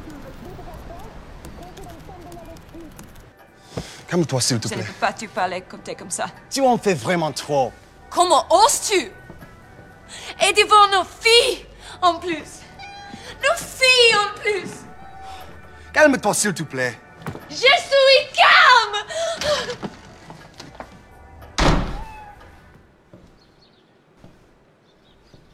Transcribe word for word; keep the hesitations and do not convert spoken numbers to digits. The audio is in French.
Calme-toi, s'il te Je plaît. ne peux pas te parler comme t'es comme ça. Tu en fais vraiment trop. Comment oses-tu? Et devant nos filles, en plus. Nos filles, en plus. Calme-toi, s'il te plaît. Je suis